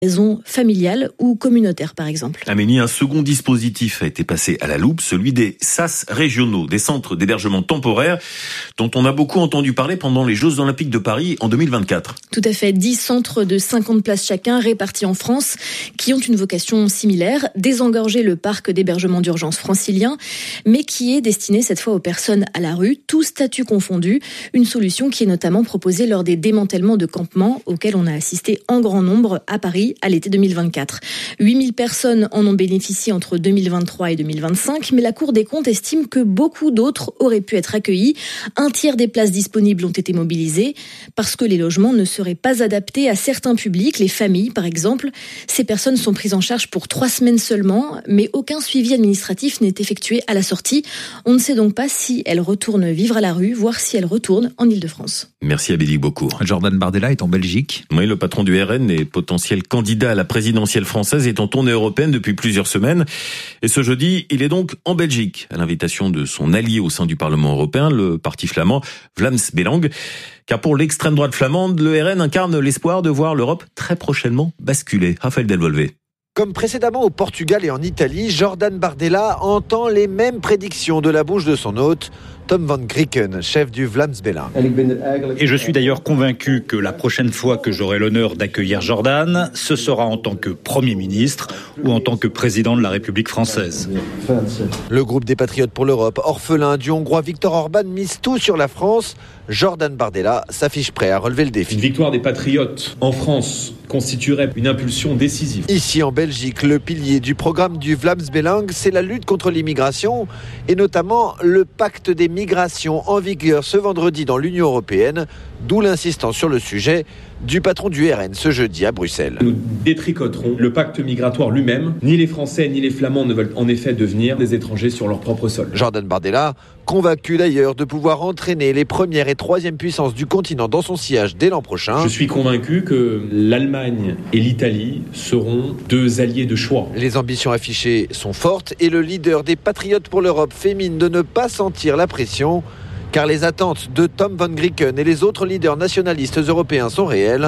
raisons familiales ou communautaires, par exemple. Amélie, un second dispositif a été passé à la loupe, celui des SAS régionaux, des centres d'hébergement temporaire, dont on a beaucoup entendu parler pendant les Jeux Olympiques de Paris en 2024. Tout à fait, 10 centres de 50 places chacun répartis en France, qui ont une vocation similaire, désengorger le parc d'hébergement d'urgence francilien, mais qui est destiné cette fois aux personnes à la rue, tous statuts confondus, une solution qui est notamment proposée lors des démantèlements de campements auxquels on a assisté en grand nombre à Paris à l'été 2024. 8000 personnes en ont bénéficié entre 2023 et 2025, mais la Cour des comptes estime que beaucoup d'autres auraient pu être accueillis. Un tiers des places disponibles ont été mobilisées parce que les logements ne seraient pas adaptés à certains publics, les familles par exemple. Ces personnes sont prises en charge pour 3 semaines seulement, mais aucun suivi administratif n'est effectué à la sortie. On ne sait donc pas si elles retournent vivre à la rue, voire si elles retournent en Île-de-France. Merci Abélie Beaucourt. Jordan Bardella est en Belgique. Oui, le patron du RN est potentiel candidat à la présidentielle française est en tournée européenne depuis plusieurs semaines. Et ce jeudi, il est donc en Belgique, à l'invitation de son allié au sein du Parlement européen, le parti flamand Vlaams Belang. Car pour l'extrême droite flamande, le RN incarne l'espoir de voir l'Europe très prochainement basculer. Raphaël Delvolvé. Comme précédemment au Portugal et en Italie, Jordan Bardella entend les mêmes prédictions de la bouche de son hôte, Tom van Grieken, chef du Vlaams Belang. Et je suis d'ailleurs convaincu que la prochaine fois que j'aurai l'honneur d'accueillir Jordan, ce sera en tant que Premier ministre ou en tant que président de la République française. Le groupe des Patriotes pour l'Europe, orphelin du Hongrois Viktor Orban, mise tout sur la France. Jordan Bardella s'affiche prêt à relever le défi. Une victoire des Patriotes en France constituerait une impulsion décisive. Ici en Belgique, le pilier du programme du Vlaams Belang, c'est la lutte contre l'immigration et notamment le pacte des migrations en vigueur ce vendredi dans l'Union européenne, d'où l'insistance sur le sujet du patron du RN ce jeudi à Bruxelles. Nous détricoterons le pacte migratoire lui-même. Ni les Français ni les Flamands ne veulent en effet devenir des étrangers sur leur propre sol. Jordan Bardella, convaincu d'ailleurs de pouvoir entraîner les premières et troisième puissances du continent dans son sillage dès l'an prochain. Je suis convaincu que l'Allemagne et l'Italie seront 2 alliés de choix. Les ambitions affichées sont fortes et le leader des Patriotes pour l'Europe fait mine de ne pas sentir la pression. Car les attentes de Tom van Grieken et les autres leaders nationalistes européens sont réelles.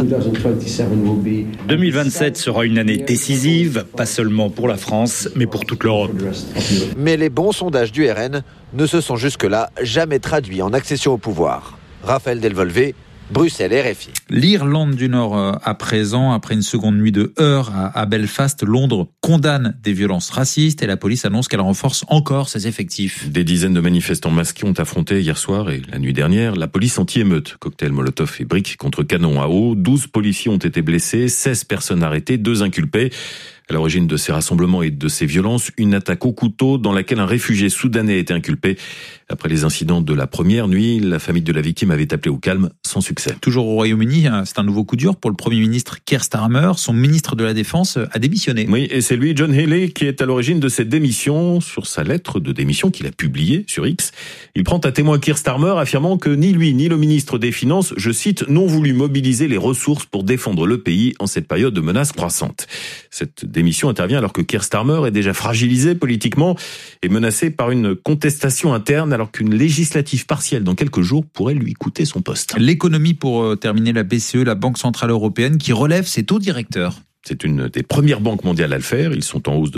2027 sera une année décisive, pas seulement pour la France, mais pour toute l'Europe. Mais les bons sondages du RN ne se sont jusque-là jamais traduits en accession au pouvoir. Raphaël Delvolvé, Bruxelles, RFI. L'Irlande du Nord à présent, après une seconde nuit de heurts à Belfast, Londres condamne des violences racistes et la police annonce qu'elle renforce encore ses effectifs. Des dizaines de manifestants masqués ont affronté hier soir et la nuit dernière la police anti-émeute. Cocktail Molotov et briques contre canon à eau. 12 policiers ont été blessés, 16 personnes arrêtées, 2 inculpés. À l'origine de ces rassemblements et de ces violences, une attaque au couteau dans laquelle un réfugié soudanais a été inculpé. Après les incidents de la première nuit, la famille de la victime avait appelé au calme sans succès. Toujours au Royaume-Uni, c'est un nouveau coup dur pour le Premier ministre Keir Starmer. Son ministre de la Défense a démissionné. Oui, et c'est lui, John Healey, qui est à l'origine de cette démission. Sur sa lettre de démission qu'il a publiée sur X, il prend à témoin Keir Starmer, affirmant que ni lui ni le ministre des Finances, je cite, n'ont voulu mobiliser les ressources pour défendre le pays en cette période de menaces croissantes. Cette démission intervient alors que Keir Starmer est déjà fragilisé politiquement et menacé par une contestation interne alors qu'une législative partielle dans quelques jours pourrait lui coûter son poste. L'économie pour terminer, la BCE, la Banque Centrale Européenne, qui relève ses taux directeurs. C'est une des premières banques mondiales à le faire. Ils sont en hausse de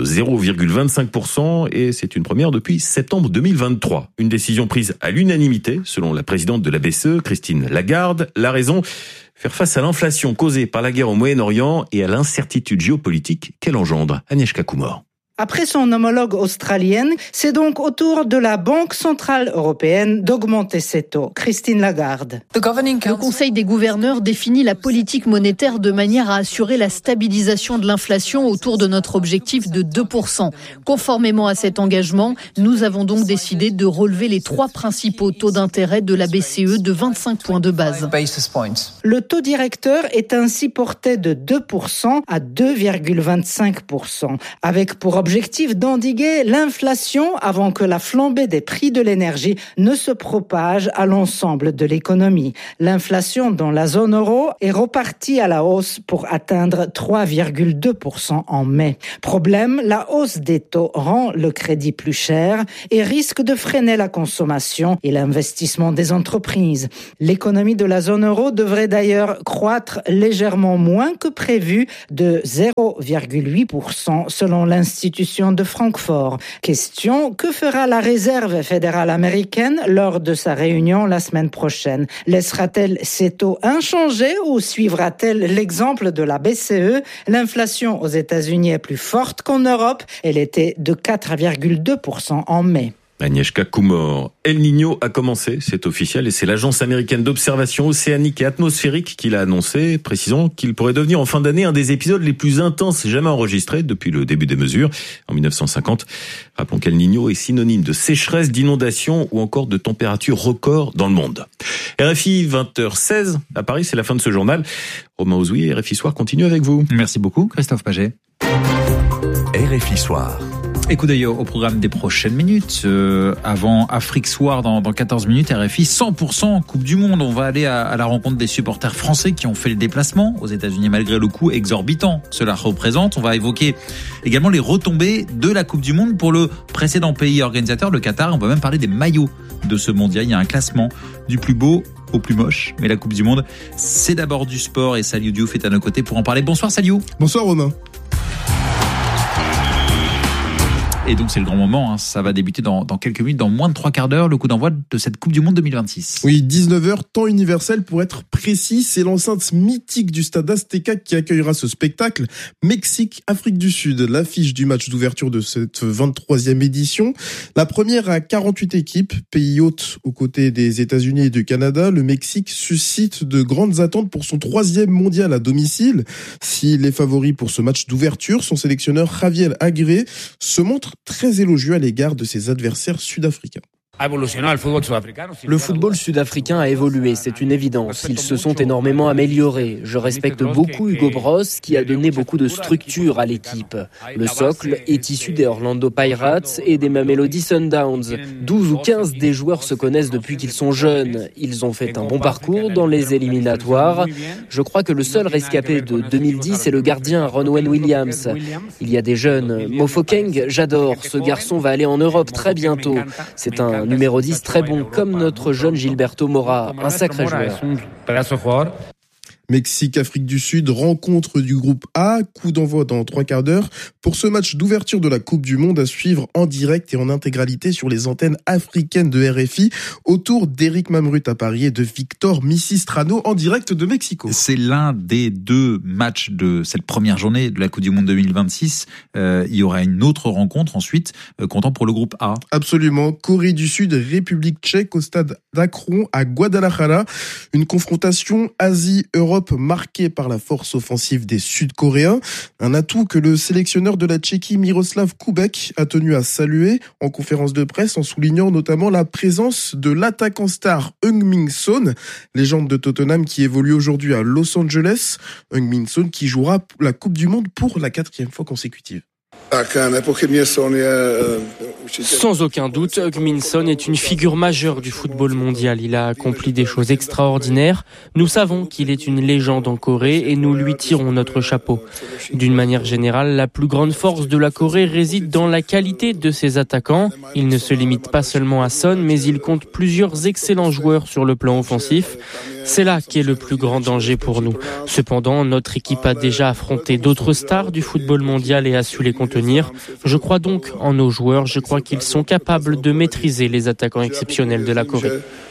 0,25% et c'est une première depuis septembre 2023. Une décision prise à l'unanimité, selon la présidente de la BCE, Christine Lagarde. La raison, faire face à l'inflation causée par la guerre au Moyen-Orient et à l'incertitude géopolitique qu'elle engendre. Agnieszka Kumor. Après son homologue australienne, c'est donc au tour de la Banque Centrale Européenne d'augmenter ses taux. Christine Lagarde. Le Conseil des gouverneurs définit la politique monétaire de manière à assurer la stabilisation de l'inflation autour de notre objectif de 2%. Conformément à cet engagement, nous avons donc décidé de relever les 3 principaux taux d'intérêt de la BCE de 25 points de base. Le taux directeur est ainsi porté de 2% à 2,25%, avec pour Objectif d'endiguer l'inflation avant que la flambée des prix de l'énergie ne se propage à l'ensemble de l'économie. L'inflation dans la zone euro est repartie à la hausse pour atteindre 3,2% en mai. Problème, la hausse des taux rend le crédit plus cher et risque de freiner la consommation et l'investissement des entreprises. L'économie de la zone euro devrait d'ailleurs croître légèrement moins que prévu, de 0,8% selon l'institution de Francfort. Question, que fera la Réserve fédérale américaine lors de sa réunion la semaine prochaine? Laissera-t-elle ses taux inchangés ou suivra-t-elle l'exemple de la BCE? L'inflation aux États-Unis est plus forte qu'en Europe. Elle était de 4,2% en mai. Agnieszka Kumor. El Niño a commencé, c'est officiel, et c'est l'agence américaine d'observation océanique et atmosphérique qui l'a annoncé, précisant qu'il pourrait devenir en fin d'année un des épisodes les plus intenses jamais enregistrés depuis le début des mesures, en 1950. Rappelons qu'El Niño est synonyme de sécheresse, d'inondation ou encore de température record dans le monde. RFI 20h16, à Paris, c'est la fin de ce journal. Romain Ozoui, RFI Soir continue avec vous. Merci beaucoup, Christophe Paget. RFI Soir. Écoute d'ailleurs au programme des prochaines minutes. Avant Afrique Soir dans 14 minutes, RFI 100% Coupe du Monde. On va aller à la rencontre des supporters français qui ont fait le déplacement aux États-Unis malgré le coût exorbitant que cela représente. On va évoquer également les retombées de la Coupe du Monde pour le précédent pays organisateur, le Qatar. On va même parler des maillots de ce mondial. Il y a un classement du plus beau au plus moche. Mais la Coupe du Monde, c'est d'abord du sport et Saliou Diouf est à nos côtés pour en parler. Bonsoir Saliou. Bonsoir Romain. Et donc c'est le grand moment, ça va débuter dans quelques minutes, dans moins de 3 quarts d'heure, le coup d'envoi de cette Coupe du Monde 2026. Oui, 19h, temps universel pour être précis, c'est l'enceinte mythique du stade Azteca qui accueillera ce spectacle. Mexique, Afrique du Sud, l'affiche du match d'ouverture de cette 23e édition. La première à 48 équipes, pays hôte aux côtés des États-Unis et du Canada. Le Mexique suscite de grandes attentes pour son 3e mondial à domicile. S'il est favori pour ce match d'ouverture, son sélectionneur Javier Aguirre se montre très élogieux à l'égard de ses adversaires sud-africains. Le football sud-africain a évolué, c'est une évidence. Ils se sont énormément améliorés. Je respecte beaucoup Hugo Bross qui a donné beaucoup de structure à l'équipe. Le socle est issu des Orlando Pirates et des Mamelodi Sundowns. 12 ou 15 des joueurs se connaissent depuis qu'ils sont jeunes. Ils ont fait un bon parcours dans les éliminatoires. Je crois que le seul rescapé de 2010 est le gardien Ronwen Williams. Il y a des jeunes. Mofokeng, j'adore. Ce garçon va aller en Europe très bientôt. C'est un numéro 10 très bon, comme notre jeune Gilberto Moura, un sacré joueur. Mexique, Afrique du Sud, rencontre du groupe A, coup d'envoi dans 3 quarts d'heure pour ce match d'ouverture de la Coupe du Monde à suivre en direct et en intégralité sur les antennes africaines de RFI autour d'Éric Mamrut à Paris et de Victor Misistrano en direct de Mexico. C'est l'un des 2 matchs de cette première journée de la Coupe du Monde 2026. Il y aura une autre rencontre ensuite, comptant pour le groupe A. Absolument. Corée du Sud, République tchèque au stade d'Akron à Guadalajara. Une confrontation Asie-Europe marquée par la force offensive des Sud-Coréens. Un atout que le sélectionneur de la Tchéquie, Miroslav Kubek, a tenu à saluer en conférence de presse en soulignant notamment la présence de l'attaquant star Heung-min Son, légende de Tottenham qui évolue aujourd'hui à Los Angeles. Heung-min Son qui jouera la Coupe du Monde pour la 4e fois consécutive. Sans aucun doute, Heung-min Son est une figure majeure du football mondial. Il a accompli des choses extraordinaires. Nous savons qu'il est une légende en Corée et nous lui tirons notre chapeau. D'une manière générale, la plus grande force de la Corée réside dans la qualité de ses attaquants. Il ne se limite pas seulement à Son, mais il compte plusieurs excellents joueurs sur le plan offensif. C'est là qu'est le plus grand danger pour nous. Cependant, notre équipe a déjà affronté d'autres stars du football mondial et a su les contenir. Je crois donc en nos joueurs. Je crois qu'ils sont capables de maîtriser les attaquants exceptionnels de la Corée.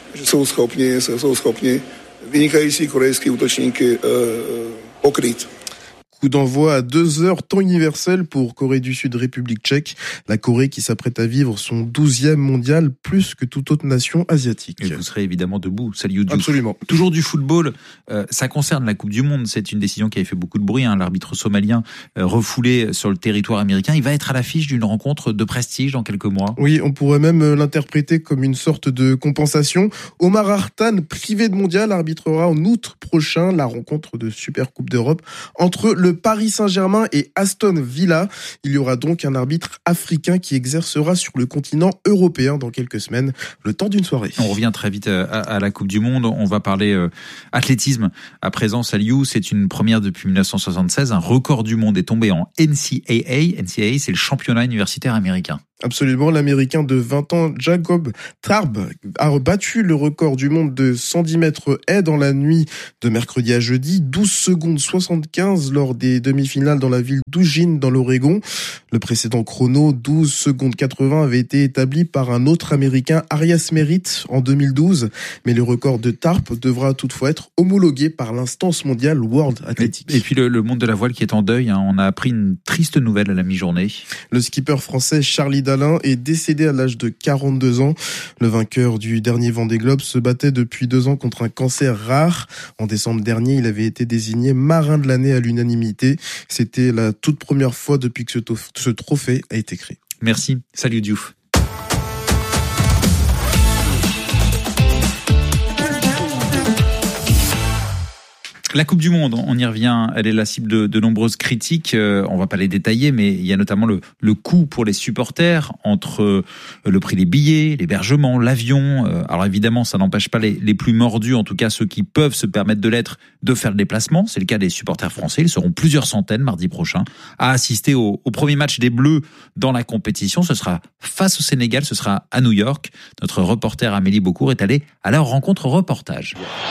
Coup d'envoi à 2h, temps universel pour Corée du Sud, République tchèque. La Corée qui s'apprête à vivre son 12e mondial, plus que toute autre nation asiatique. Et vous serez évidemment debout, Saliou Diouf. Absolument. Toujours du football, ça concerne la Coupe du Monde. C'est une décision qui avait fait beaucoup de bruit. L'arbitre somalien refoulé sur le territoire américain. Il va être à l'affiche d'une rencontre de prestige dans quelques mois. Oui, on pourrait même l'interpréter comme une sorte de compensation. Omar Artan, privé de mondial, arbitrera en août prochain la rencontre de Super Coupe d'Europe entre le le Paris Saint-Germain et Aston Villa. Il y aura donc un arbitre africain qui exercera sur le continent européen dans quelques semaines, le temps d'une soirée. On revient très vite à la Coupe du Monde. On va parler athlétisme à présent. Saliou, c'est une première depuis 1976. Un record du monde est tombé en NCAA. NCAA, c'est le championnat universitaire américain. Absolument, l'Américain de 20 ans, Jacob Tarb, a battu le record du monde de 110 mètres haies dans la nuit de mercredi à jeudi, 12 secondes 75 lors des demi-finales dans la ville d'Eugene, dans l'Oregon. Le précédent chrono, 12 secondes 80, avait été établi par un autre Américain, Arias Merritt, en 2012. Mais le record de Tarp devra toutefois être homologué par l'instance mondiale World Athletics. Et puis le monde de la voile qui est en deuil, hein. On a appris une triste nouvelle à la mi-journée. Le skipper français Charlie Dalin est décédé à l'âge de 42 ans. Le vainqueur du dernier Vendée Globe se battait depuis 2 ans contre un cancer rare. En décembre dernier, il avait été désigné marin de l'année à l'unanimité. C'était la toute première fois depuis que ce trophée a été créé. Merci. Salut Diouf. La Coupe du Monde, on y revient, elle est la cible de nombreuses critiques. On va pas les détailler, mais il y a notamment le coût pour les supporters entre le prix des billets, l'hébergement, l'avion. Alors évidemment, ça n'empêche pas les plus mordus, en tout cas ceux qui peuvent se permettre de l'être, de faire le déplacement. C'est le cas des supporters français. Ils seront plusieurs centaines mardi prochain à assister au premier match des Bleus dans la compétition. Ce sera face au Sénégal, ce sera à New York. Notre reporter Amélie Beaucourt est allée à leur rencontre reportage.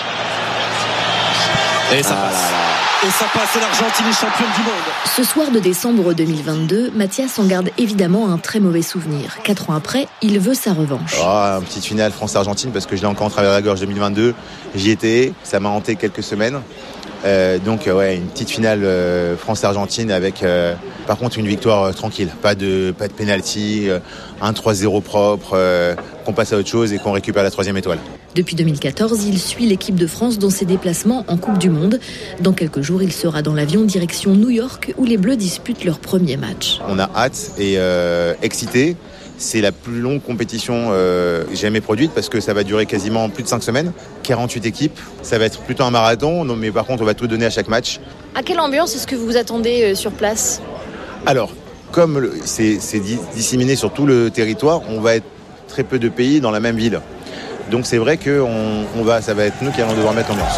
Et ça passe. Et ça passe, et l'Argentine est championne du monde. Ce soir de décembre 2022, Mathias en garde évidemment un très mauvais souvenir. 4 ans après, il veut sa revanche. Une petite finale France-Argentine parce que je l'ai encore en travers la gorge 2022. J'y étais, ça m'a hanté quelques semaines. Une petite finale France-Argentine avec par contre une victoire tranquille, pas de pénalty, un 3-0 propre, qu'on passe à autre chose et qu'on récupère la 3e étoile. Depuis 2014, il suit l'équipe de France dans ses déplacements en Coupe du Monde. Dans quelques jours, il sera dans l'avion direction New York où les Bleus disputent leur premier match. On a hâte et excité. C'est la plus longue compétition jamais produite parce que ça va durer quasiment plus de 5 semaines. 48 équipes, ça va être plutôt un marathon, mais par contre on va tout donner à chaque match. À quelle ambiance est-ce que vous vous attendez sur place ? Alors, comme c'est disséminé sur tout le territoire, on va être très peu de pays dans la même ville. Donc c'est vrai que ça va être nous qui allons devoir mettre l'ambiance.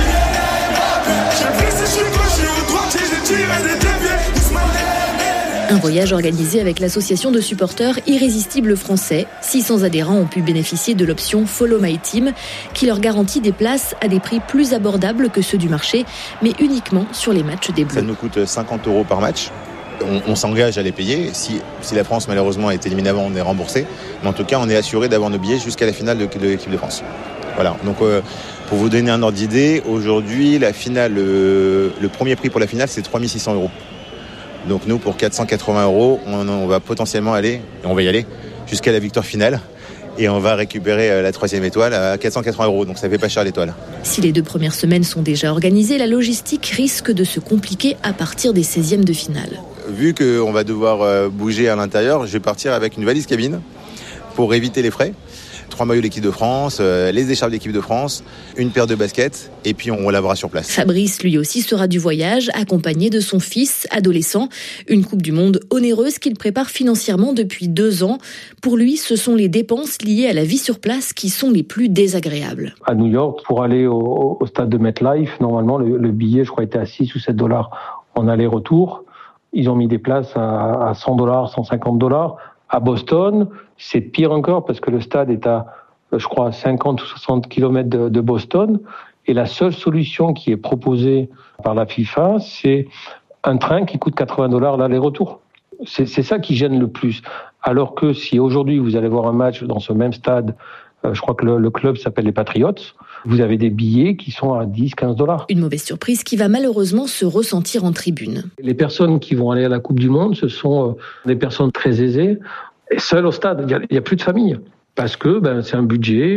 Un voyage organisé avec l'association de supporters Irrésistibles Français. 600 adhérents ont pu bénéficier de l'option Follow My Team qui leur garantit des places à des prix plus abordables que ceux du marché, mais uniquement sur les matchs des Bleus. Ça nous coûte 50 € par match. On s'engage à les payer. Si la France malheureusement est éliminée avant, on est remboursé. Mais en tout cas, on est assuré d'avoir nos billets jusqu'à la finale de l'équipe de France. Voilà. Donc pour vous donner un ordre d'idée, aujourd'hui, la finale, le premier prix pour la finale, c'est 3 600 €. Donc nous, pour 480 €, on va potentiellement aller, et on va y aller, jusqu'à la victoire finale. Et on va récupérer la 3e étoile à 480 €. Donc ça fait pas cher l'étoile. Si les 2 premières semaines sont déjà organisées, la logistique risque de se compliquer à partir des 16e de finale. Vu qu'on va devoir bouger à l'intérieur, je vais partir avec une valise cabine pour éviter les frais. 3 maillots de l'équipe de France, les écharpes de l'équipe de France, une paire de baskets et puis on lavera sur place. Fabrice, lui aussi, sera du voyage, accompagné de son fils adolescent. Une Coupe du Monde onéreuse qu'il prépare financièrement depuis 2 ans. Pour lui, ce sont les dépenses liées à la vie sur place qui sont les plus désagréables. À New York, pour aller au stade de MetLife, normalement, le billet, je crois, était à 6 ou 7 $ en aller-retour. Ils ont mis des places à 100 $, 150 $. À Boston, c'est pire encore parce que le stade est à, je crois, 50 ou 60 km de Boston. Et la seule solution qui est proposée par la FIFA, c'est un train qui coûte 80 $ l'aller-retour. C'est ça qui gêne le plus. Alors que si aujourd'hui vous allez voir un match dans ce même stade, je crois que le club s'appelle les Patriots, vous avez des billets qui sont à 10, 15 $. Une mauvaise surprise qui va malheureusement se ressentir en tribune. Les personnes qui vont aller à la Coupe du Monde, ce sont des personnes très aisées. Et seules au stade, il n'y a plus de famille. Parce que c'est un budget.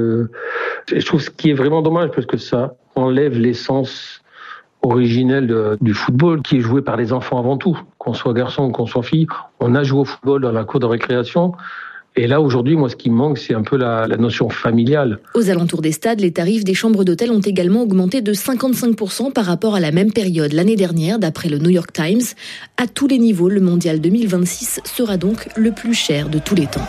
Je trouve ce qui est vraiment dommage, parce que ça enlève l'essence originelle du football, qui est joué par les enfants avant tout. Qu'on soit garçon ou qu'on soit fille, on a joué au football dans la cour de récréation. Et là, aujourd'hui, moi, ce qui me manque, c'est un peu la notion familiale. Aux alentours des stades, les tarifs des chambres d'hôtel ont également augmenté de 55% par rapport à la même période l'année dernière, d'après le New York Times. À tous les niveaux, le Mondial 2026 sera donc le plus cher de tous les temps.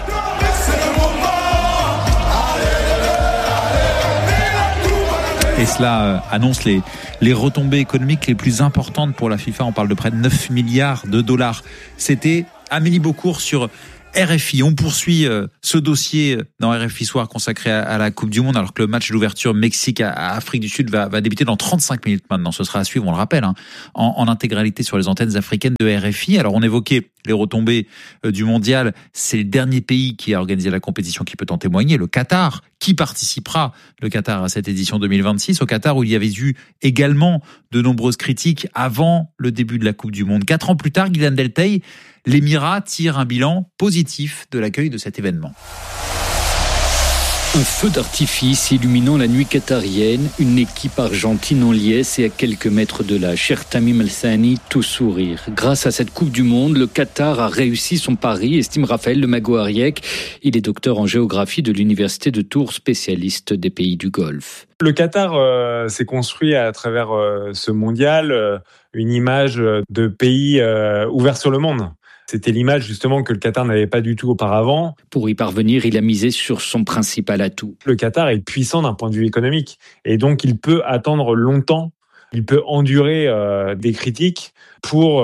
Et cela annonce les retombées économiques les plus importantes pour la FIFA. On parle de près de 9 milliards de dollars. C'était Amélie Beaucourt sur RFI. On poursuit ce dossier dans RFI Soir consacré à la Coupe du Monde, alors que le match d'ouverture Mexique à Afrique du Sud va débuter dans 35 minutes maintenant. Ce sera à suivre, on le rappelle, en intégralité sur les antennes africaines de RFI. Alors on évoquait les retombées du mondial. C'est le dernier pays qui a organisé la compétition qui peut en témoigner, le Qatar. Qui participera, le Qatar, à cette édition 2026, au Qatar où il y avait eu également de nombreuses critiques avant le début de la Coupe du Monde. 4 ans plus tard, Guylaine Delteil, l'Émirat tire un bilan positif de l'accueil de cet événement. Un feu d'artifice illuminant la nuit qatarienne, une équipe argentine en liesse et à quelques mètres de là, cher Tamim El-Thani, tout sourire. Grâce à cette Coupe du Monde, le Qatar a réussi son pari, estime Raphaël Le Mago-Ariec. Il est docteur en géographie de l'Université de Tours, spécialiste des pays du Golfe. Le Qatar s'est construit à travers ce mondial une image de pays ouvert sur le monde. C'était l'image justement que le Qatar n'avait pas du tout auparavant. Pour y parvenir, il a misé sur son principal atout. Le Qatar est puissant d'un point de vue économique et donc il peut attendre longtemps, il peut endurer des critiques pour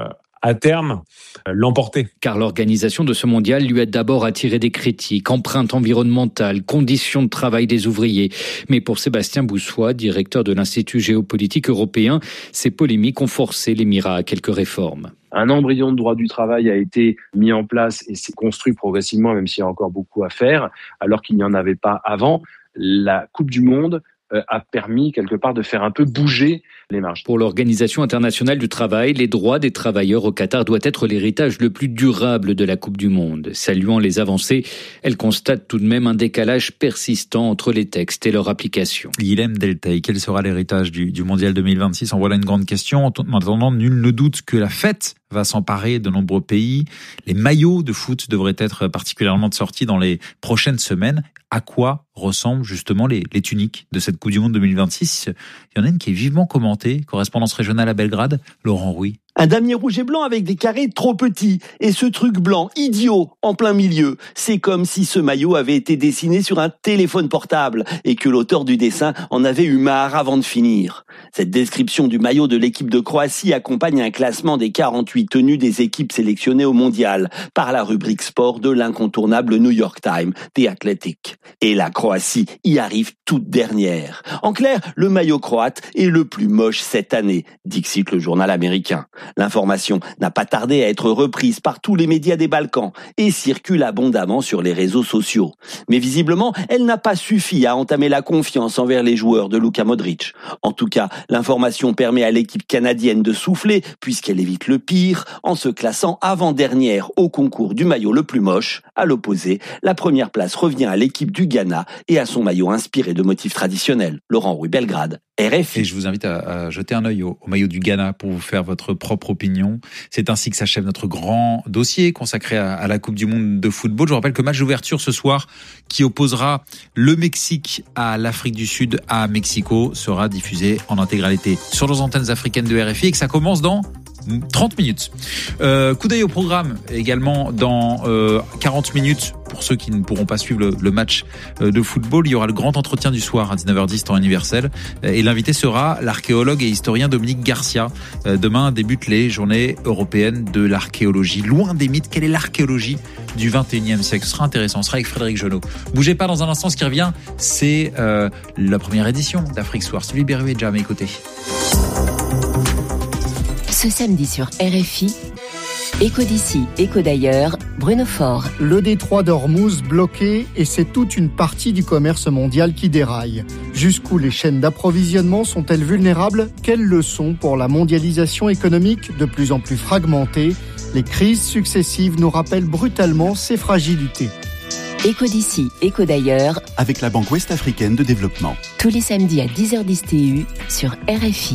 à terme l'emporter. Car l'organisation de ce mondial lui a d'abord attiré des critiques, empreinte environnementale, conditions de travail des ouvriers. Mais pour Sébastien Boussois, directeur de l'Institut géopolitique européen, ces polémiques ont forcé l'Émirat à quelques réformes. Un embryon de droit du travail a été mis en place et s'est construit progressivement, même s'il y a encore beaucoup à faire, alors qu'il n'y en avait pas avant. La Coupe du Monde a permis quelque part de faire un peu bouger les marges. Pour l'Organisation internationale du travail, les droits des travailleurs au Qatar doivent être l'héritage le plus durable de la Coupe du Monde. Saluant les avancées, elle constate tout de même un décalage persistant entre les textes et leur application. Guylaine Delteil, quel sera l'héritage du Mondial 2026 ? En voilà une grande question. En attendant, nul ne doute que la fête va s'emparer de nombreux pays. Les maillots de foot devraient être particulièrement sortis dans les prochaines semaines. À quoi ressemblent justement les tuniques de cette Coupe du Monde 2026 ? Il y en a une qui est vivement commentée. Correspondance régionale à Belgrade, Laurent Rouy. Un damier rouge et blanc avec des carrés trop petits et ce truc blanc idiot en plein milieu. C'est comme si ce maillot avait été dessiné sur un téléphone portable et que l'auteur du dessin en avait eu marre avant de finir. Cette description du maillot de l'équipe de Croatie accompagne un classement des 48 tenues des équipes sélectionnées au mondial par la rubrique sport de l'incontournable New York Times, The Athletic. Et la Croatie y arrive toute dernière. En clair, le maillot croate est le plus moche cette année, dixit le journal américain. L'information n'a pas tardé à être reprise par tous les médias des Balkans et circule abondamment sur les réseaux sociaux. Mais visiblement, elle n'a pas suffi à entamer la confiance envers les joueurs de Luka Modric. En tout cas, l'information permet à l'équipe canadienne de souffler puisqu'elle évite le pire en se classant avant-dernière au concours du maillot le plus moche. À l'opposé, la première place revient à l'équipe du Ghana et à son maillot inspiré de motifs traditionnels. Laurent Rouy, Belgrade, RFI. Et je vous invite à jeter un œil au maillot du Ghana pour vous faire votre propre opinion. C'est ainsi que s'achève notre grand dossier consacré à la Coupe du Monde de football. Je vous rappelle que le match d'ouverture ce soir qui opposera le Mexique à l'Afrique du Sud à Mexico sera diffusé en intégralité sur les antennes africaines de RFI et que ça commence dans 30 minutes. Coup d'œil au programme également dans 40 minutes. Pour ceux qui ne pourront pas suivre le match de football, il y aura le grand entretien du soir à 19h10 temps universel. Et l'invité sera l'archéologue et historien Dominique Garcia. Demain débutent les journées européennes de l'archéologie. Loin des mythes, quelle est l'archéologie du 21e siècle ? Ce sera intéressant, on sera avec Frédéric Genot. Bougez pas, dans un instant, ce qui revient, c'est la première édition d'Afrique Soir. Sylvie Berruet est déjà à mes côtés. Ce samedi sur RFI, Écho d'ici, écho d'ailleurs, Bruno Faure. Le détroit d'Ormuz bloqué et c'est toute une partie du commerce mondial qui déraille. Jusqu'où les chaînes d'approvisionnement sont-elles vulnérables ? Quelles leçons pour la mondialisation économique de plus en plus fragmentée ? Les crises successives nous rappellent brutalement ces fragilités. Écho d'ici, écho d'ailleurs, avec la Banque Ouest-Africaine de Développement. Tous les samedis à 10h10 TU sur RFI.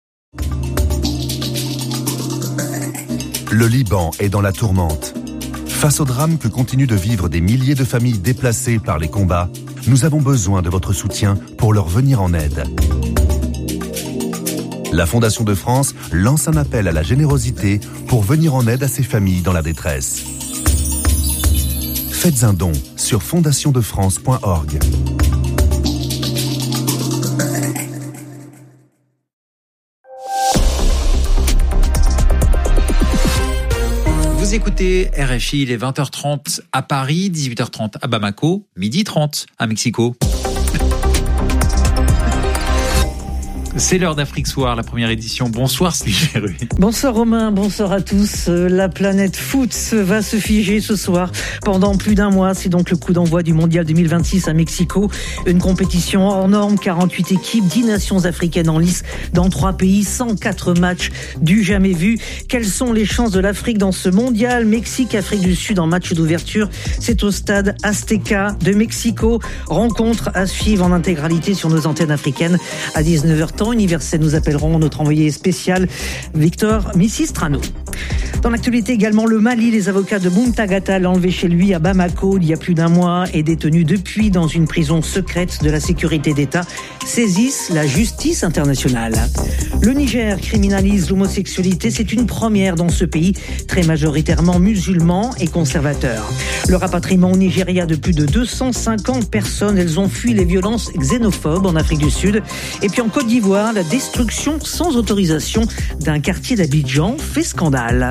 Le Liban est dans la tourmente. Face au drame que continuent de vivre des milliers de familles déplacées par les combats, nous avons besoin de votre soutien pour leur venir en aide. La Fondation de France lance un appel à la générosité pour venir en aide à ces familles dans la détresse. Faites un don sur fondationdefrance.org. Vous écoutez RFI, il est 20h30 à Paris, 18h30 à Bamako, 12h30 à Mexico. C'est l'heure d'Afrique Soir, la première édition. Bonsoir Sylvie Verruy. Bonsoir Romain, bonsoir à tous. La planète foot va se figer ce soir pendant plus d'un mois. C'est donc le coup d'envoi du Mondial 2026 à Mexico. Une compétition hors norme, 48 équipes, 10 nations africaines en lice dans 3 pays, 104 matchs du jamais vu. Quelles sont les chances de l'Afrique dans ce mondial? Mexique, Afrique du Sud en match d'ouverture. C'est au stade Azteca de Mexico. Rencontre à suivre en intégralité sur nos antennes africaines à 19h. Universel, nous appellerons notre envoyé spécial Victor Misistrano. Dans l'actualité également, le Mali, les avocats de Muntagata, enlevé chez lui à Bamako il y a plus d'un mois et détenu depuis dans une prison secrète de la sécurité d'État, saisissent la justice internationale. Le Niger criminalise l'homosexualité, c'est une première dans ce pays, très majoritairement musulman et conservateur. Le rapatriement au Nigeria de plus de 250 personnes, elles ont fui les violences xénophobes en Afrique du Sud. Et puis en Côte d'Ivoire, la destruction sans autorisation d'un quartier d'Abidjan fait scandale.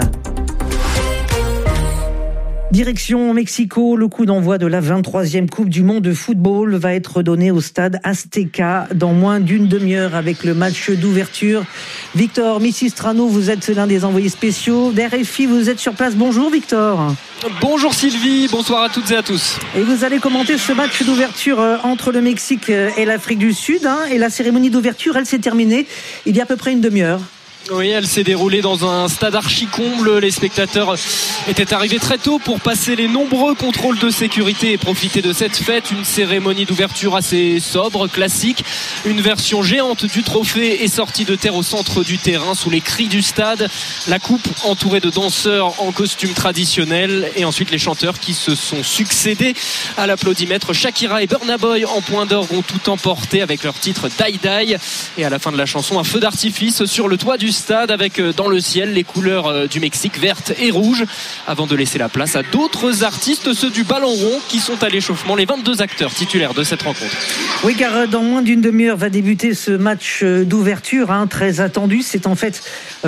Direction Mexico, le coup d'envoi de la 23e Coupe du Monde de football va être donné au stade Azteca dans moins d'une demi-heure avec le match d'ouverture. Victor Misistrano, vous êtes l'un des envoyés spéciaux d'RFI, vous êtes sur place. Bonjour Victor. Bonjour Sylvie, bonsoir à toutes et à tous. Et vous allez commenter ce match d'ouverture entre le Mexique et l'Afrique du Sud. Et la cérémonie d'ouverture, elle s'est terminée il y a à peu près une demi-heure. Oui, elle s'est déroulée dans un stade archi-comble. Les spectateurs étaient arrivés très tôt pour passer les nombreux contrôles de sécurité et profiter de cette fête. Une cérémonie d'ouverture assez sobre, classique. Une version géante du trophée est sortie de terre au centre du terrain sous les cris du stade. La coupe entourée de danseurs en costume traditionnel et ensuite les chanteurs qui se sont succédés à l'applaudimètre. Shakira et Burna Boy en point d'orgue ont tout emporté avec leur titre Die Die. Et à la fin de la chanson, un feu d'artifice sur le toit du stade avec dans le ciel les couleurs du Mexique vertes et rouges avant de laisser la place à d'autres artistes, ceux du ballon rond qui sont à l'échauffement, les 22 acteurs titulaires de cette rencontre. Oui, car dans moins d'une demi-heure va débuter ce match d'ouverture très attendu. C'est en fait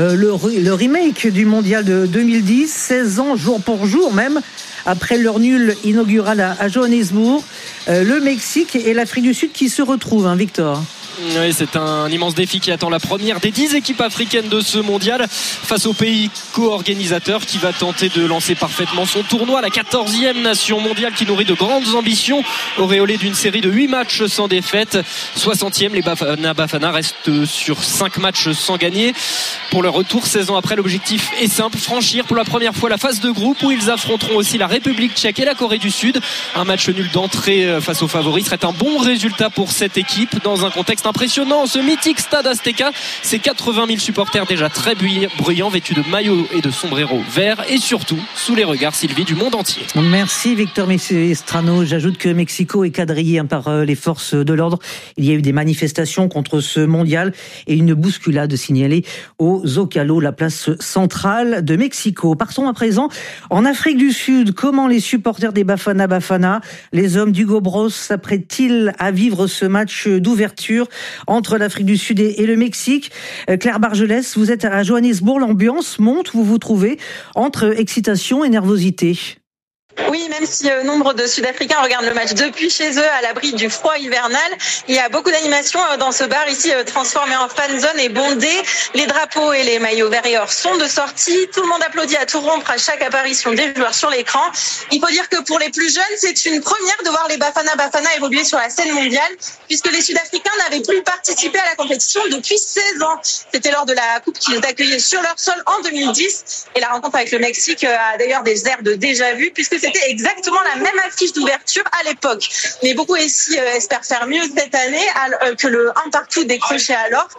le remake du mondial de 2010, 16 ans jour pour jour même après leur nul inaugural à Johannesburg. Le Mexique et l'Afrique du Sud qui se retrouvent, Victor. Oui, c'est un immense défi qui attend la première des 10 équipes africaines de ce mondial face au pays co-organisateur qui va tenter de lancer parfaitement son tournoi. La 14e nation mondiale qui nourrit de grandes ambitions, auréolée d'une série de 8 matchs sans défaite. 60e, les Bafana restent sur 5 matchs sans gagner. Pour leur retour 16 ans après, l'objectif est simple, franchir pour la première fois la phase de groupe où ils affronteront aussi la République tchèque et la Corée du Sud. Un match nul d'entrée face aux favoris serait un bon résultat pour cette équipe dans un contexte impressionnant. Ce mythique stade Azteca, c'est 80 000 supporters déjà très bruyants, vêtus de maillots et de sombreros verts et surtout sous les regards, Sylvie, du monde entier. Merci Victor Misistrano. J'ajoute que Mexico est quadrillé par les forces de l'ordre. Il y a eu des manifestations contre ce mondial et une bousculade signalée au Zócalo, la place centrale de Mexico. Partons à présent en Afrique du Sud. Comment les supporters des Bafana, les hommes d'Hugo Bros s'apprêtent-ils à vivre ce match d'ouverture entre l'Afrique du Sud et le Mexique? Claire Bargelès, vous êtes à Johannesburg, l'ambiance monte, vous vous trouvez entre excitation et nervosité? Oui, même si nombre de Sud-Africains regardent le match depuis chez eux à l'abri du froid hivernal, il y a beaucoup d'animation dans ce bar ici transformé en fan zone et bondé. Les drapeaux et les maillots verts et or sont de sortie. Tout le monde applaudit à tout rompre à chaque apparition des joueurs sur l'écran. Il faut dire que pour les plus jeunes, c'est une première de voir les Bafana évoluer sur la scène mondiale puisque les Sud-Africains n'avaient plus participé à la compétition depuis 16 ans. C'était lors de la coupe qu'ils accueillaient sur leur sol en 2010 et la rencontre avec le Mexique a d'ailleurs des airs de déjà-vu puisque c'était exactement la même affiche d'ouverture à l'époque. Mais beaucoup ici espèrent faire mieux cette année que le 1-1 décroché alors.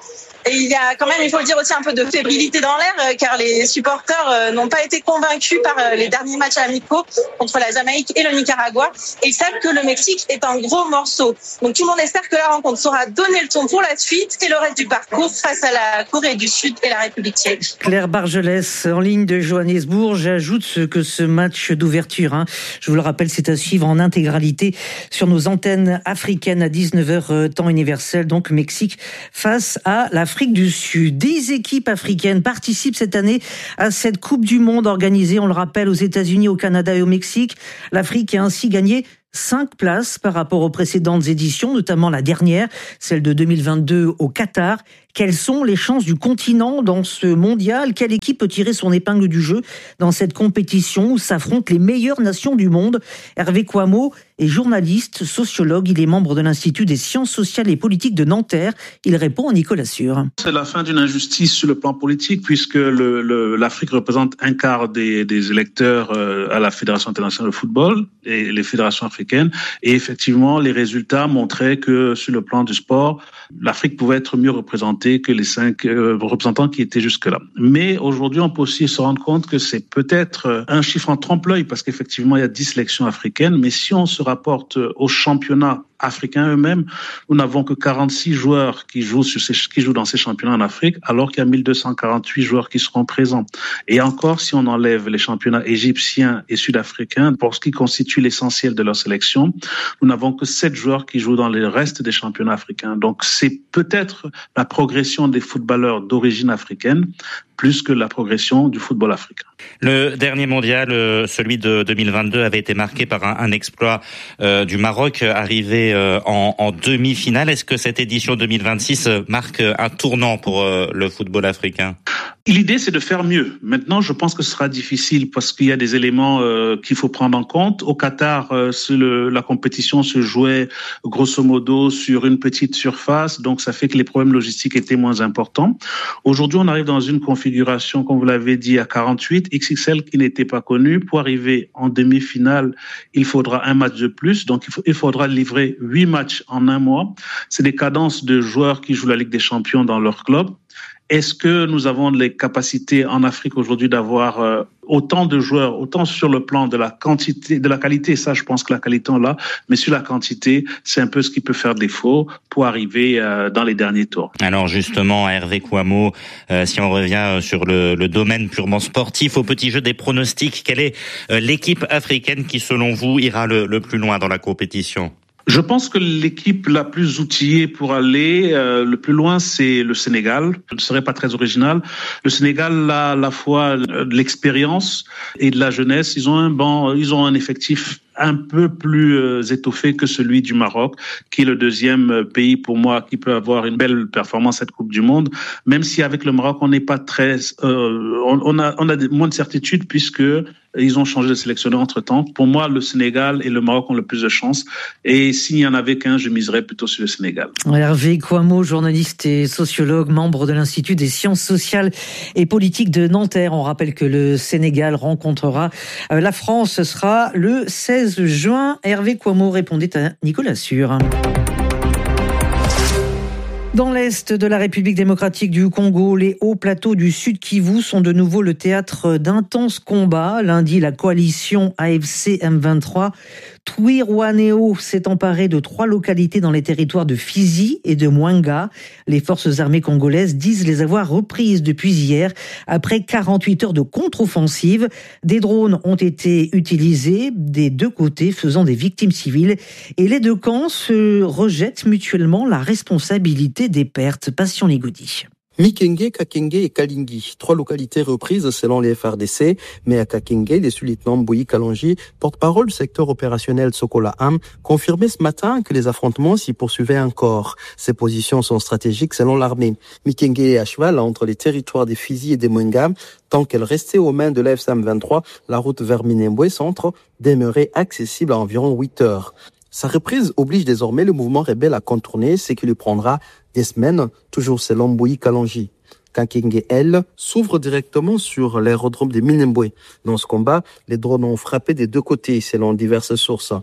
Et il y a quand même, il faut le dire aussi, un peu de fébrilité dans l'air, car les supporters n'ont pas été convaincus par les derniers matchs amicaux contre la Jamaïque et le Nicaragua. Et ils savent que le Mexique est un gros morceau. Donc tout le monde espère que la rencontre saura donner le ton pour la suite et le reste du parcours face à la Corée du Sud et la République tchèque. Claire Bargelès, en ligne de Johannesburg. J'ajoute que ce match d'ouverture, je vous le rappelle, c'est à suivre en intégralité sur nos antennes africaines à 19h temps universel, donc Mexique face à l'Afrique du Sud. 10 équipes africaines participent cette année à cette Coupe du Monde organisée, on le rappelle, aux États-Unis, au Canada et au Mexique. L'Afrique a ainsi gagné 5 places par rapport aux précédentes éditions, notamment la dernière, celle de 2022 au Qatar. Quelles sont les chances du continent dans ce mondial ? Quelle équipe peut tirer son épingle du jeu dans cette compétition où s'affrontent les meilleures nations du monde ? Hervé Kouammo est journaliste, sociologue. Il est membre de l'Institut des sciences sociales et politiques de Nanterre. Il répond à Nicolas Sûr. C'est la fin d'une injustice sur le plan politique puisque l'Afrique représente un quart des électeurs à la Fédération internationale de football et les fédérations africaines. Et effectivement, les résultats montraient que sur le plan du sport, l'Afrique pouvait être mieux représentée que les 5 représentants qui étaient jusque-là. Mais aujourd'hui, on peut aussi se rendre compte que c'est peut-être un chiffre en trompe-l'œil parce qu'effectivement, il y a 10 sélections africaines. Mais si on se rapporte aux championnats africains eux-mêmes, nous n'avons que 46 joueurs qui jouent dans ces championnats en Afrique, alors qu'il y a 1248 joueurs qui seront présents. Et encore, si on enlève les championnats égyptiens et sud-africains, pour ce qui constitue l'essentiel de leur sélection, nous n'avons que 7 joueurs qui jouent dans le reste des championnats africains. Donc, c'est peut-être la progression des footballeurs d'origine africaine plus que la progression du football africain. Le dernier mondial, celui de 2022, avait été marqué par un exploit du Maroc arrivé en demi-finale. Est-ce que cette édition 2026 marque un tournant pour le football africain ? L'idée, c'est de faire mieux. Maintenant, je pense que ce sera difficile parce qu'il y a des éléments qu'il faut prendre en compte. Au Qatar, la compétition se jouait grosso modo sur une petite surface, donc ça fait que les problèmes logistiques étaient moins importants. Aujourd'hui, on arrive dans une configuration, comme vous l'avez dit, à 48, XXL qui n'était pas connu. Pour arriver en demi-finale, il faudra un match de plus, donc il faudra livrer 8 matchs en un mois. C'est des cadences de joueurs qui jouent la Ligue des Champions dans leur club. Est-ce que nous avons les capacités en Afrique aujourd'hui d'avoir autant de joueurs, autant sur le plan de la quantité, de la qualité, ça je pense que la qualité on l'a, mais sur la quantité, c'est un peu ce qui peut faire défaut pour arriver dans les derniers tours. Alors justement, Hervé Kouammo, si on revient sur le domaine purement sportif, au petit jeu des pronostics, quelle est l'équipe africaine qui selon vous ira le plus loin dans la compétition ? Je pense que l'équipe la plus outillée pour aller le plus loin, c'est le Sénégal. Je ne serais pas très original. Le Sénégal a à la fois de l'expérience et de la jeunesse. Ils ont un effectif un peu plus étoffé que celui du Maroc, qui est le deuxième pays pour moi qui peut avoir une belle performance à cette Coupe du Monde. Même si avec le Maroc on n'est pas très, on a moins de certitude puisque ils ont changé de sélectionneur entre-temps. Pour moi, le Sénégal et le Maroc ont le plus de chances. Et s'il n'y en avait qu'un, je miserais plutôt sur le Sénégal. Hervé Kouammo, journaliste et sociologue, membre de l'Institut des sciences sociales et politiques de Nanterre. On rappelle que le Sénégal rencontrera la France. Ce sera le 16 juin. Hervé Kouammo répondait à Nicolas Sûr. Dans l'est de la République démocratique du Congo, les hauts plateaux du Sud Kivu sont de nouveau le théâtre d'intenses combats. Lundi, la coalition AFC M23 Twirwaneho s'est emparée de 3 localités dans les territoires de Fizi et de Mwenga. Les forces armées congolaises disent les avoir reprises depuis hier, après 48 heures de contre-offensive. Des drones ont été utilisés des deux côtés, faisant des victimes civiles. Et les deux camps se rejettent mutuellement la responsabilité des pertes. Passion Ligodi. Mikenge, Kakenge et Kalingi, 3 localités reprises selon les FRDC, mais à Kakenge, les sous-lieutenants Mboui Kalonji, porte-parole du secteur opérationnel Sokola Am, confirmait ce matin que les affrontements s'y poursuivaient encore. Ces positions sont stratégiques selon l'armée. Mikenge est à cheval entre les territoires des Fizi et des Mwenga. Tant qu'elle restait aux mains de l'AFC M23, la route vers Minembwe Centre demeurait accessible à environ 8 heures. Sa reprise oblige désormais le mouvement rebelle à contourner, ce qui lui prendra des semaines, toujours selon Mboui Kalonji. Kakenge, elle, s'ouvre directement sur l'aérodrome de Minembwe. Dans ce combat, les drones ont frappé des deux côtés, selon diverses sources.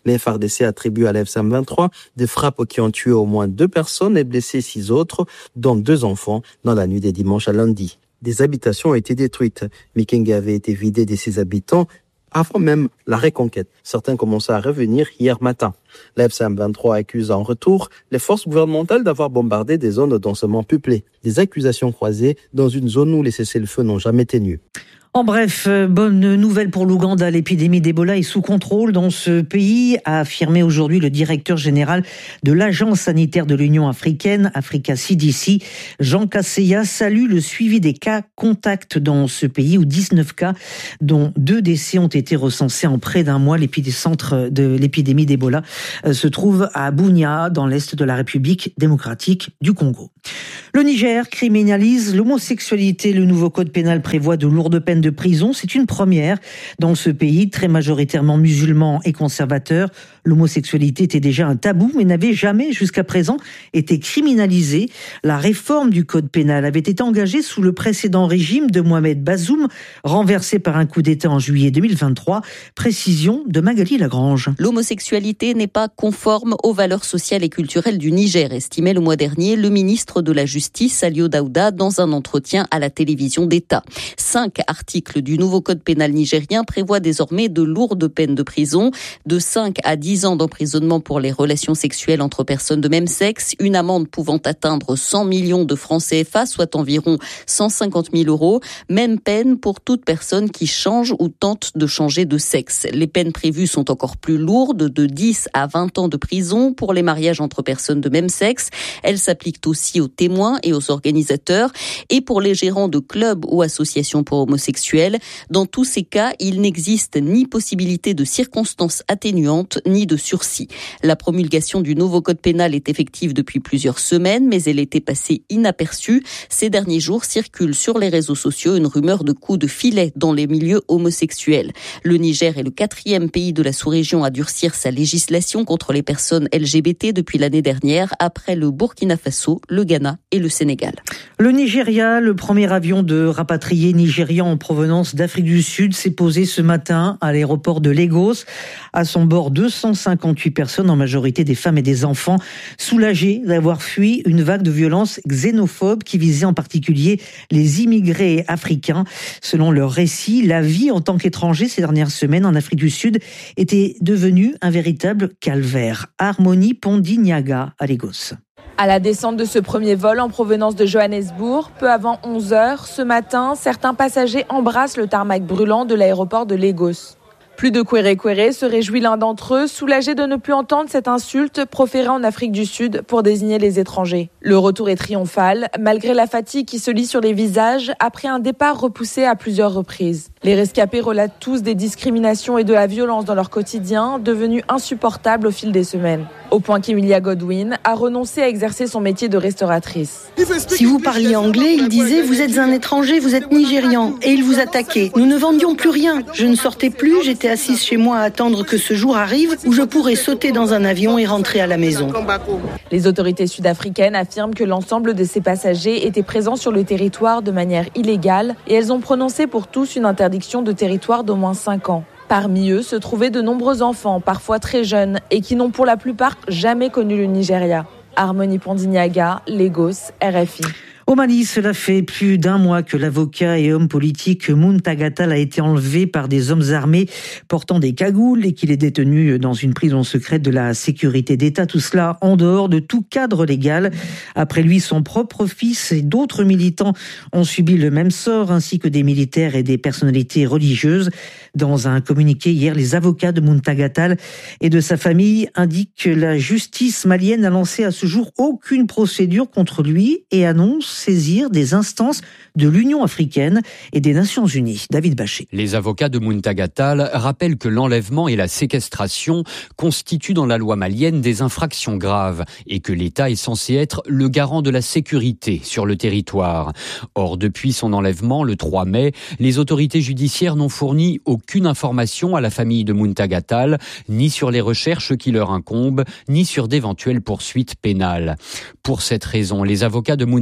Les FARDC attribuent à l'F-23 des frappes qui ont tué au moins 2 personnes et blessé 6 autres, dont 2 enfants, dans la nuit des dimanches à lundi. Des habitations ont été détruites. Mikenge avait été vidé de ses habitants avant même la reconquête. Certains commençaient à revenir hier matin. La F-23 accuse en retour les forces gouvernementales d'avoir bombardé des zones densément peuplées. Des accusations croisées dans une zone où les cessez-le-feu n'ont jamais tenu. En bref, bonne nouvelle pour l'Ouganda, l'épidémie d'Ebola est sous contrôle dans ce pays, a affirmé aujourd'hui le directeur général de l'Agence sanitaire de l'Union africaine, Africa CDC. Jean Kaseya salue le suivi des cas contacts dans ce pays où 19 cas, dont 2 décès ont été recensés en près d'un mois. L'épicentre de l'épidémie d'Ebola se trouve à Bunia, dans l'est de la République démocratique du Congo. Le Niger criminalise l'homosexualité. Le nouveau code pénal prévoit de lourdes peines de prison. C'est une première dans ce pays très majoritairement musulman et conservateur. L'homosexualité était déjà un tabou, mais n'avait jamais jusqu'à présent été criminalisée. La réforme du code pénal avait été engagée sous le précédent régime de Mohamed Bazoum, renversé par un coup d'État en juillet 2023. Précision de Magali Lagrange. L'homosexualité n'est pas conforme aux valeurs sociales et culturelles du Niger, estimait le mois dernier le ministre de la Justice, Alio Daouda, dans un entretien à la télévision d'État. 5 articles du nouveau code pénal nigérien prévoient désormais de lourdes peines de prison, de 5 à 10 ans d'emprisonnement pour les relations sexuelles entre personnes de même sexe, une amende pouvant atteindre 100 millions de francs CFA, soit environ 150 000 euros. Même peine pour toute personne qui change ou tente de changer de sexe. Les peines prévues sont encore plus lourdes, de 10 à 20 ans de prison pour les mariages entre personnes de même sexe. Elles s'appliquent aussi aux témoins et aux organisateurs et pour les gérants de clubs ou associations pour homosexuels. Dans tous ces cas, il n'existe ni possibilité de circonstances atténuantes ni de sursis. La promulgation du nouveau code pénal est effective depuis plusieurs semaines, mais elle était passée inaperçue. Ces derniers jours circule sur les réseaux sociaux une rumeur de coups de filet dans les milieux homosexuels. Le Niger est le 4e pays de la sous-région à durcir sa législation contre les personnes LGBT depuis l'année dernière, après le Burkina Faso, le Ghana et le Sénégal. Le Nigeria, le premier avion de rapatriés nigérians en provenance d'Afrique du Sud, s'est posé ce matin à l'aéroport de Lagos. À son bord, 258 personnes, en majorité des femmes et des enfants, soulagés d'avoir fui une vague de violence xénophobe qui visait en particulier les immigrés africains. Selon leur récit, la vie en tant qu'étranger ces dernières semaines en Afrique du Sud était devenue un véritable calvaire. Harmonie Pondignaga à Lagos. À la descente de ce premier vol en provenance de Johannesburg, peu avant 11h, ce matin, certains passagers embrassent le tarmac brûlant de l'aéroport de Lagos. Plus de kwere-kwere, se réjouit l'un d'entre eux, soulagé de ne plus entendre cette insulte proférée en Afrique du Sud pour désigner les étrangers. Le retour est triomphal, malgré la fatigue qui se lit sur les visages après un départ repoussé à plusieurs reprises. Les rescapés relatent tous des discriminations et de la violence dans leur quotidien, devenus insupportables au fil des semaines. Au point qu'Emilia Godwin a renoncé à exercer son métier de restauratrice. Si vous parliez anglais, il disait « Vous êtes un étranger, vous êtes nigérian » et il vous attaquait. Nous ne vendions plus rien. Je ne sortais plus, j'étais assise chez moi à attendre que ce jour arrive où je pourrais sauter dans un avion et rentrer à la maison. Les autorités sud-africaines affirment que l'ensemble de ces passagers étaient présents sur le territoire de manière illégale et elles ont prononcé pour tous une interdiction de territoire d'au moins 5 ans. Parmi eux se trouvaient de nombreux enfants, parfois très jeunes, et qui n'ont pour la plupart jamais connu le Nigeria. Harmonie Pondignaga, Lagos, RFI. Au Mali, cela fait plus d'un mois que l'avocat et homme politique Muntagatal a été enlevé par des hommes armés portant des cagoules et qu'il est détenu dans une prison secrète de la sécurité d'État. Tout cela en dehors de tout cadre légal. Après lui, son propre fils et d'autres militants ont subi le même sort, ainsi que des militaires et des personnalités religieuses. Dans un communiqué hier, les avocats de Muntagatal et de sa famille indiquent que la justice malienne a lancé à ce jour aucune procédure contre lui et annonce saisir des instances de l'Union africaine et des Nations unies. David Bachet. Les avocats de Muntagatal rappellent que l'enlèvement et la séquestration constituent dans la loi malienne des infractions graves et que l'État est censé être le garant de la sécurité sur le territoire. Or, depuis son enlèvement, le 3 mai, les autorités judiciaires n'ont fourni aucune information à la famille de Muntagatal, ni sur les recherches qui leur incombent, ni sur d'éventuelles poursuites pénales. Pour cette raison, les avocats de Muntagatal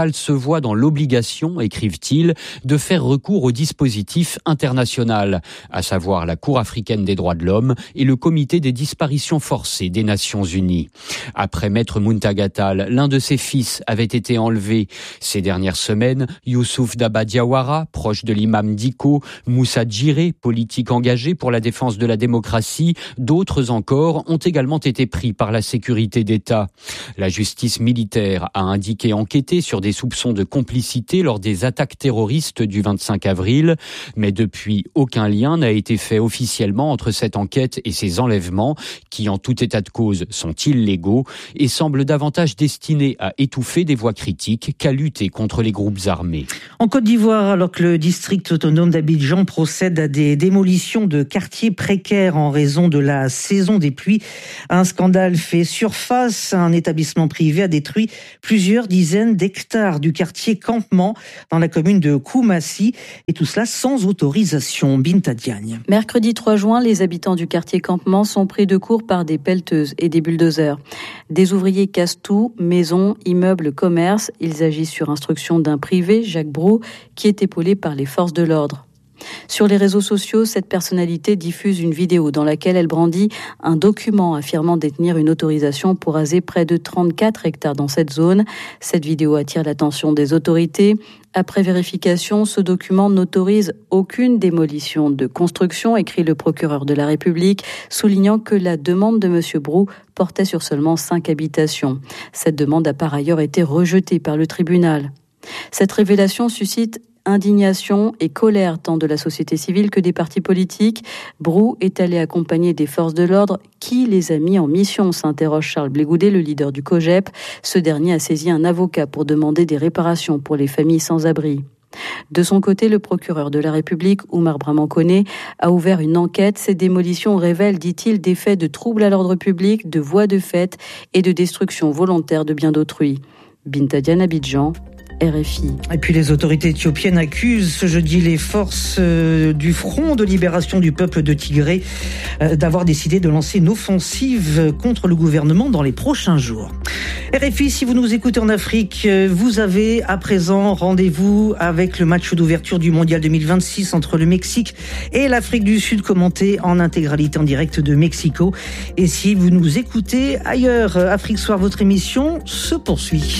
occidentale se voit dans l'obligation, écrivent-ils, de faire recours au dispositif international, à savoir la Cour africaine des droits de l'homme et le Comité des disparitions forcées des Nations Unies. Après Maître Muntaga Tall, l'un de ses fils avait été enlevé. Ces dernières semaines, Youssouf Daba Diawara, proche de l'imam Diko, Moussa Djiré, politique engagé pour la défense de la démocratie, d'autres encore ont également été pris par la sécurité d'État. La justice militaire a indiqué enquêter sur des soupçons de complicité lors des attaques terroristes du 25 avril, mais depuis, aucun lien n'a été fait officiellement entre cette enquête et ces enlèvements, qui en tout état de cause sont illégaux et semblent davantage destinés à étouffer des voix critiques qu'à lutter contre les groupes armés. En Côte d'Ivoire, alors que le district autonome d'Abidjan procède à des démolitions de quartiers précaires en raison de la saison des pluies, un scandale fait surface. Un établissement privé a détruit plusieurs dizaines d'hectares du quartier Campement dans la commune de Koumassi, et tout cela sans autorisation. Binta Diagne. Mercredi 3 juin, les habitants du quartier Campement sont pris de court par des pelleteuses et des bulldozers. Des ouvriers cassent tout, maisons, immeubles, commerces. Ils agissent sur instruction d'un privé, Jacques Brou, qui est épaulé par les forces de l'ordre. Sur les réseaux sociaux, cette personnalité diffuse une vidéo dans laquelle elle brandit un document affirmant détenir une autorisation pour raser près de 34 hectares dans cette zone. Cette vidéo attire l'attention des autorités. Après vérification, ce document n'autorise aucune démolition de construction, écrit le procureur de la République, soulignant que la demande de M. Brou portait sur seulement 5 habitations. Cette demande a par ailleurs été rejetée par le tribunal. Cette révélation suscite indignation et colère tant de la société civile que des partis politiques. Brou est allé accompagner des forces de l'ordre. Qui les a mis en mission, s'interroge Charles Blégoudet, le leader du COJEP. Ce dernier a saisi un avocat pour demander des réparations pour les familles sans abri. De son côté, le procureur de la République, Oumar Bramankoné, a ouvert une enquête. Ces démolitions révèlent, dit-il, des faits de troubles à l'ordre public, de voies de fait et de destruction volontaire de biens d'autrui. Binta Diagne, Abidjan, RFI. Et puis les autorités éthiopiennes accusent ce jeudi les forces du Front de libération du peuple de Tigré d'avoir décidé de lancer une offensive contre le gouvernement dans les prochains jours. RFI, si vous nous écoutez en Afrique, vous avez à présent rendez-vous avec le match d'ouverture du Mondial 2026 entre le Mexique et l'Afrique du Sud, commenté en intégralité en direct de Mexico. Et si vous nous écoutez ailleurs, Afrique Soir, votre émission se poursuit.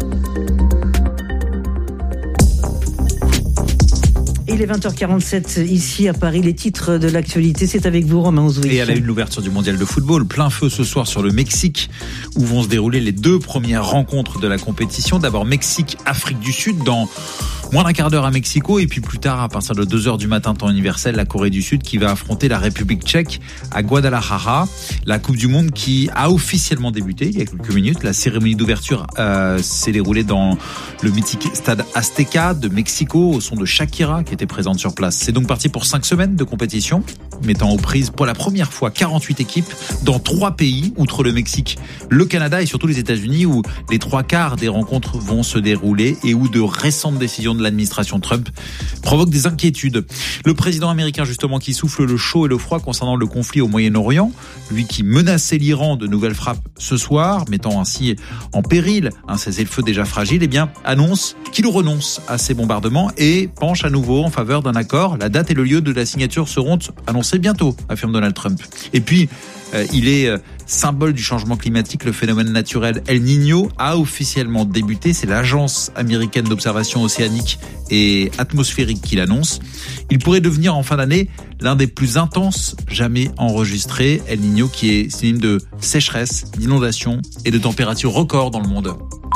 Il est 20h47 ici à Paris. Les titres de l'actualité, c'est avec vous, Romain Ozoui. Et à la une, l'ouverture du mondial de football. Plein feu ce soir sur le Mexique, où vont se dérouler les 2 premières rencontres de la compétition. D'abord Mexique-Afrique du Sud dans moins d'un quart d'heure à Mexico, et puis plus tard, à partir de 2h du matin temps universel, la Corée du Sud qui va affronter la République tchèque à Guadalajara. La Coupe du Monde qui a officiellement débuté il y a quelques minutes. La cérémonie d'ouverture s'est déroulée dans le mythique stade Azteca de Mexico, au son de Shakira qui était présente sur place. C'est donc parti pour 5 semaines de compétition, mettant aux prises pour la première fois 48 équipes dans 3 pays, outre le Mexique, le Canada et surtout les États-Unis, où les 3/4 des rencontres vont se dérouler et où de récentes décisions de l'administration Trump provoquent des inquiétudes. Le président américain, justement, qui souffle le chaud et le froid concernant le conflit au Moyen-Orient, lui qui menaçait l'Iran de nouvelles frappes ce soir, mettant ainsi en péril un cessez-le-feu déjà fragile, eh bien, annonce qu'il renonce à ces bombardements et penche à nouveau en faveur d'un accord. La date et le lieu de la signature seront annoncés bientôt, affirme Donald Trump. Et puis, il est symbole du changement climatique. Le phénomène naturel El Niño a officiellement débuté. C'est l'agence américaine d'observation océanique et atmosphérique qui l'annonce. Il pourrait devenir en fin d'année l'un des plus intenses jamais enregistrés. El Niño qui est synonyme de sécheresse, d'inondation et de température record dans le monde.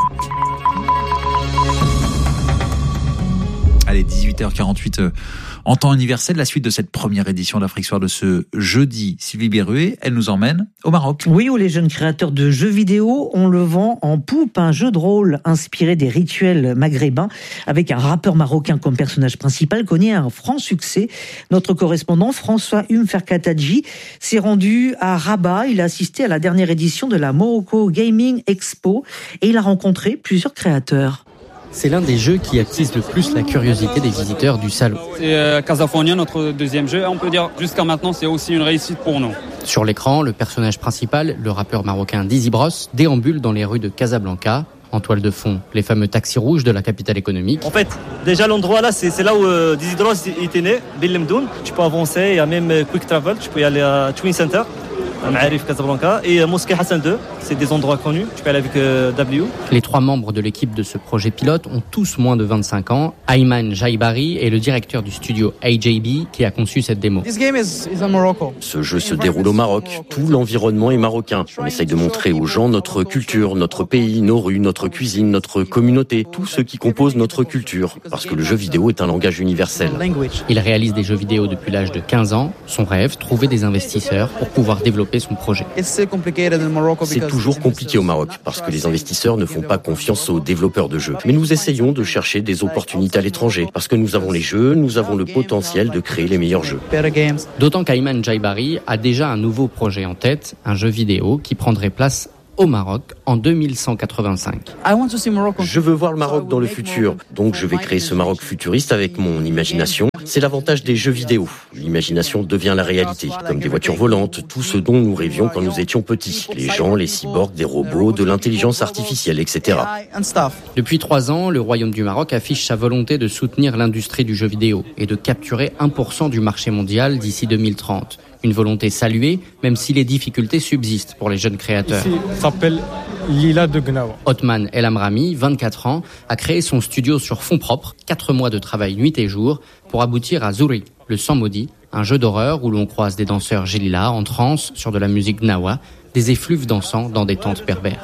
Allez, 18h48 en temps universel, la suite de cette première édition d'Afrique Soir de ce jeudi. Sylvie Berruet, elle nous emmène au Maroc. Oui, où les jeunes créateurs de jeux vidéo ont le vent en poupe, un jeu de rôle inspiré des rituels maghrébins, avec un rappeur marocain comme personnage principal, connaît un franc succès. Notre correspondant François Ferkatadji s'est rendu à Rabat. Il a assisté à la dernière édition de la Morocco Gaming Expo et il a rencontré plusieurs créateurs. C'est l'un des jeux qui attise le plus la curiosité des visiteurs du salon. C'est Casafonia, notre deuxième jeu. On peut dire jusqu'à maintenant, c'est aussi une réussite pour nous. Sur l'écran, le personnage principal, le rappeur marocain Dizzy Bros, déambule dans les rues de Casablanca. En toile de fond, les fameux taxis rouges de la capitale économique. En fait, déjà l'endroit là, c'est là où Desidros était né, Bel Lemdoun. Tu peux avancer, il y a même Quick Travel, tu peux y aller à Twin Center, à Maarif, Casablanca, et Mosquée Hassan II, c'est des endroits connus, tu peux aller avec W. Les 3 membres de l'équipe de ce projet pilote ont tous moins de 25 ans. Ayman Jaibari est le directeur du studio AJB qui a conçu cette démo. Ce jeu se déroule au Maroc. Tout l'environnement est marocain. On essaye de montrer aux gens notre culture, notre pays, nos rues, notre cuisine, notre communauté, tout ce qui compose notre culture. Parce que le jeu vidéo est un langage universel. Il réalise des jeux vidéo depuis l'âge de 15 ans. Son rêve, trouver des investisseurs pour pouvoir développer son projet. C'est toujours compliqué au Maroc parce que les investisseurs ne font pas confiance aux développeurs de jeux. Mais nous essayons de chercher des opportunités à l'étranger parce que nous avons les jeux, nous avons le potentiel de créer les meilleurs jeux. D'autant qu'Ayman Jaibari a déjà un nouveau projet en tête, un jeu vidéo qui prendrait place au Maroc en 2185. Je veux voir le Maroc dans le futur, donc je vais créer ce Maroc futuriste avec mon imagination. C'est l'avantage des jeux vidéo. L'imagination devient la réalité, comme des voitures volantes, tout ce dont nous rêvions quand nous étions petits. Les gens, les cyborgs, des robots, de l'intelligence artificielle, etc. Depuis 3 ans, le Royaume du Maroc affiche sa volonté de soutenir l'industrie du jeu vidéo et de capturer 1% du marché mondial d'ici 2030. Une volonté saluée, même si les difficultés subsistent pour les jeunes créateurs. Ici, s'appelle Lila de Gnawa. Othman El Amrami, 24 ans, a créé son studio sur fonds propres, 4 mois de travail nuit et jour, pour aboutir à Zuri, le sang maudit, un jeu d'horreur où l'on croise des danseurs Jelila en transe sur de la musique Gnawa, des effluves dansant dans des tentes berbères.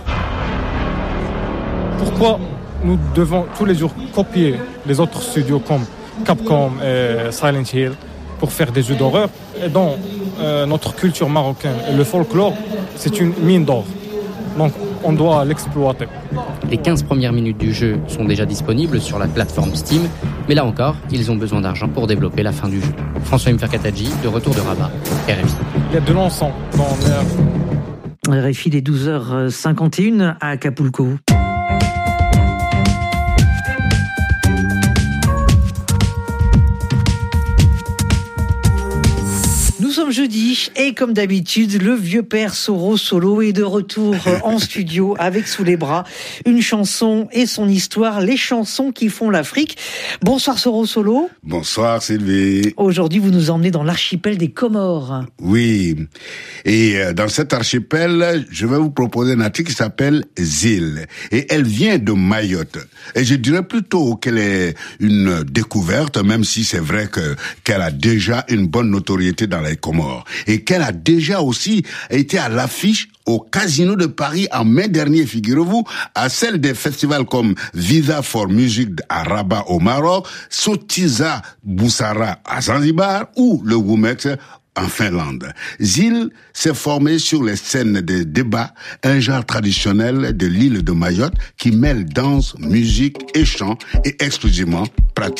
Pourquoi nous devons tous les jours copier les autres studios comme Capcom et Silent Hill pour faire des jeux d'horreur et dans notre culture marocaine et le folklore, c'est une mine d'or. Donc on doit l'exploiter. Les 15 premières minutes du jeu sont déjà disponibles sur la plateforme Steam, mais là encore, ils ont besoin d'argent pour développer la fin du jeu. François Mferkataji, de retour de Rabat, RFI. Il y a de l'encens dans l'air. RFI des 12h51 à Acapulco. Nous sommes jeudi et comme d'habitude, le vieux père Soro Solo est de retour en studio avec sous les bras une chanson et son histoire, les chansons qui font l'Afrique. Bonsoir Soro Solo. Bonsoir Sylvie. Aujourd'hui, vous nous emmenez dans l'archipel des Comores. Oui, et dans cet archipel, je vais vous proposer un artiste qui s'appelle Zil. Et elle vient de Mayotte. Et je dirais plutôt qu'elle est une découverte, même si c'est vrai qu'elle a déjà une bonne notoriété dans les Comores. Et qu'elle a déjà aussi été à l'affiche au Casino de Paris en mai dernier, figurez-vous, à celle des festivals comme Visa for Music à Rabat au Maroc, Sotiza Boussara à Zanzibar ou le Womex en Finlande. Zil s'est formé sur les scènes de débat, un genre traditionnel de l'île de Mayotte qui mêle danse, musique et chant et exclusivement pratique.